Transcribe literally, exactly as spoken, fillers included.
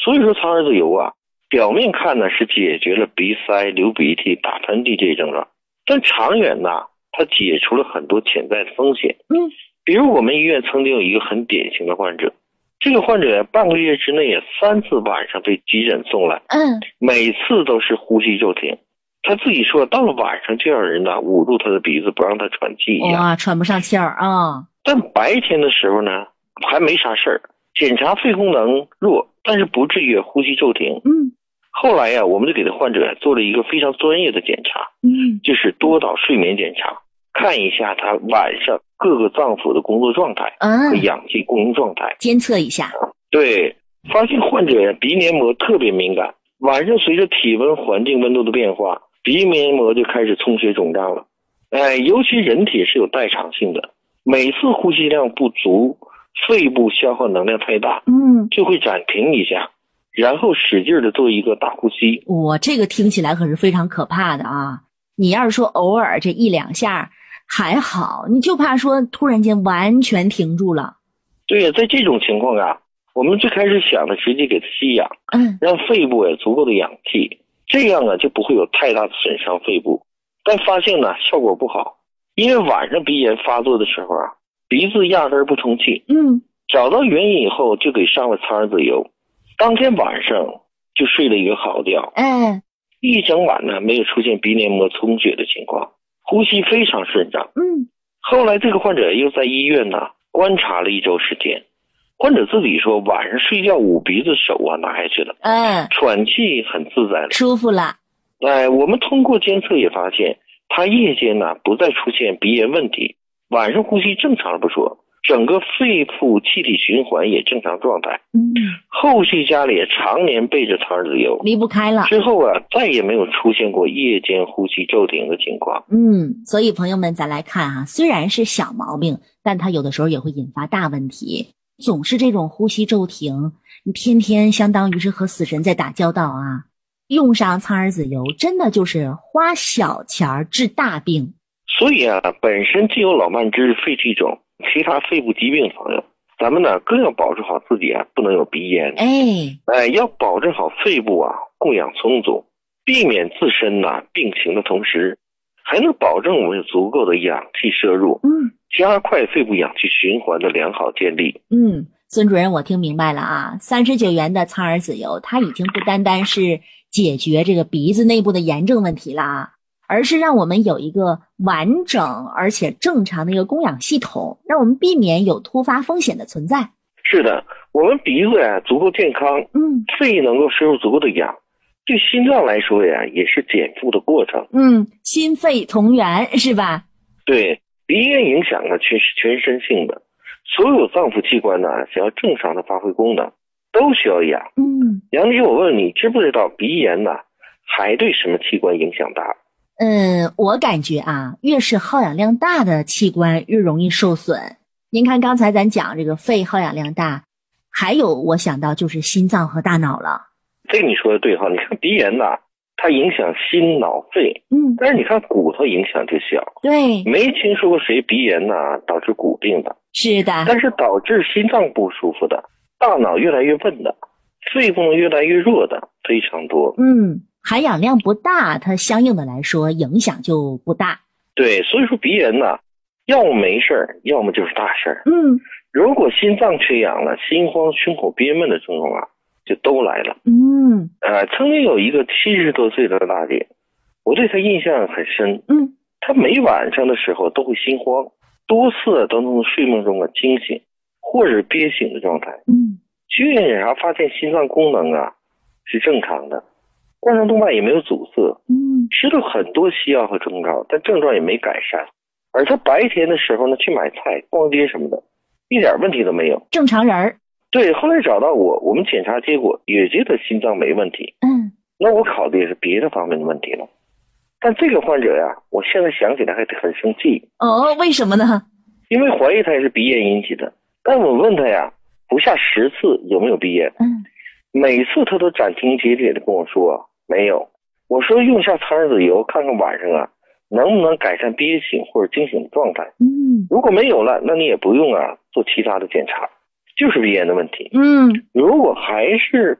所以说苍耳子油啊，表面看呢是解决了鼻塞、流鼻涕、打喷嚏这些症状，但长远呢，它解除了很多潜在的风险。 嗯， 比如我们医院曾经有一个很典型的患者，这个患者半个月之内三次晚上被急诊送来， 嗯， 每次都是呼吸骤停。他自己说，到了晚上就让人呢捂住他的鼻子，不让他喘气一样。 哇，喘不上气儿啊！ 但白天的时候呢，还没啥事儿，检查肺功能弱，但是不至于呼吸骤停。 嗯， 后来呀、啊，我们就给他患者做了一个非常专业的检查， 嗯， 就是多导睡眠检查，看一下他晚上各个脏腑的工作状态和氧气供应状态， 监测一下。 对，发现患者鼻黏膜特别敏感，晚上随着体温、环境温度的变化，鼻黏膜就开始充血肿胀了。哎，尤其人体是有代偿性的，每次呼吸量不足，肺部消耗能量太大， 嗯， 就会暂停一下，然后使劲的做一个大呼吸。 我这个听起来可是非常可怕的啊！你要是说偶尔这一两下还好，你就怕说突然间完全停住了。 对呀，在这种情况啊，我们最开始想的直接给他吸氧， 嗯， 让肺部有足够的氧气，这样啊就不会有太大的损伤肺部。但发现呢效果不好，因为晚上鼻炎发作的时候啊，鼻子压根儿不通气。 嗯， 找到原因以后就给上了苍耳子油，当天晚上就睡了一个好觉。 哎， 一整晚呢没有出现鼻黏膜充血的情况，呼吸非常顺畅。 嗯， 后来这个患者又在医院呢观察了一周时间，患者自己说晚上睡觉捂鼻子手啊拿下去了， 哎， 喘气很自在了， 舒服了。 哎，我们通过监测也发现，他夜间呢不再出现鼻炎问题，晚上呼吸正常了不说，整个肺部气体循环也正常状态。 嗯， 后续家里也常年备着苍耳子油， 离不开了。 之后啊，再也没有出现过夜间呼吸骤停的情况。 嗯，所以朋友们再来看啊，虽然是小毛病，但它有的时候也会引发大问题。总是这种呼吸骤停，你天天相当于是和死神在打交道啊。用上苍耳子油真的就是花小钱治大病。 所以啊，本身既有老慢支、肺气肿、其他肺部疾病的朋友，咱们呢更要保持好自己啊，不能有鼻炎。 哎哎，要保证好肺部啊供氧充足，避免自身呐病情的同时，还能保证我们有足够的氧气摄入， 嗯， 加快肺部氧气循环的良好建立。 嗯，孙主任，我听明白了啊，三十九元的苍耳子油，它已经不单单是解决这个鼻子内部的炎症问题了啊，而是让我们有一个完整而且正常的一个供氧系统，让我们避免有突发风险的存在。 是的，我们鼻子呀足够健康， 嗯， 肺能够摄入足够的氧，对心脏来说呀也是减负的过程。 嗯，心肺同源是吧？ 对，鼻炎影响呢却是全身性的，所有脏腑器官呢想要正常的发挥功能，都需要氧。 嗯， 杨姐，我问你，知不知道鼻炎呢还对什么器官影响大？ 嗯，我感觉啊，越是耗氧量大的器官越容易受损。您看刚才咱讲这个肺耗氧量大，还有我想到就是心脏和大脑了。 这个你说的对哈，你看鼻炎呢，它影响心脑肺， 嗯， 但是你看骨头影响就小。 对， 没听说过谁鼻炎呢导致骨病的， 是的， 但是导致心脏不舒服的，大脑越来越笨的，肺功能越来越弱的非常多。 嗯，含氧量不大，它相应的来说影响就不大。 对，所以说鼻炎呢，要么没事儿，要么就是大事儿。 嗯， 如果心脏缺氧了，心慌、胸口憋闷的症状啊，就都来了。 嗯， 呃，曾经有一个七十多岁的大姐，我对她印象很深。 嗯， 她每晚上的时候都会心慌，多次都能从睡梦中啊惊醒，或者憋醒的状态。 嗯， 去医院检查发现心脏功能啊是正常的，冠状动脉也没有阻塞。 嗯， 吃了很多西药和中药，但症状也没改善。而她白天的时候呢，去买菜、逛街什么的，一点问题都没有， 正常人儿。 对，后来找到我，我们检查结果也觉得心脏没问题。 嗯， 那我考的也是别的方面的问题了。但这个患者呀，我现在想起来还很生气。 哦，为什么呢？ 因为怀疑他是鼻炎引起的，但我问他呀，不下十次有没有鼻炎？ 嗯， 每次他都斩钉截铁的跟我说没有。我说用下苍耳子油，看看晚上啊能不能改善憋醒或者惊醒的状态。 嗯， 如果没有了，那你也不用啊做其他的检查，就是鼻炎的问题。 嗯， 如果还是